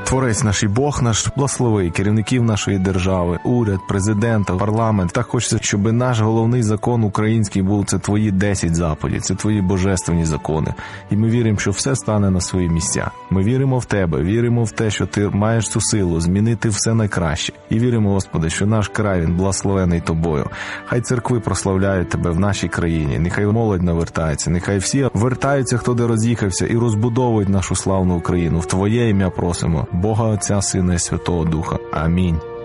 Творець наш і Бог наш благослови керівників нашої держави, уряд, президента, парламент. Так хочеться, щоб наш головний закон український був – це твої 10 заповідей, це твої божественні закони. І ми віримо, що все стане на свої місця. Ми віримо в тебе, віримо в те, що ти маєш цю силу змінити все найкраще. І віримо, Господи, що наш край, він благословений тобою. Хай церкви прославляють тебе в нашій країні, нехай молодь навертається, нехай всі вертаються, хто де роз'їхався, і розбудовують нашу славну Україну. В Твоє ім'я просимо, Бога Отця, Сина і Святого Духа. Амінь.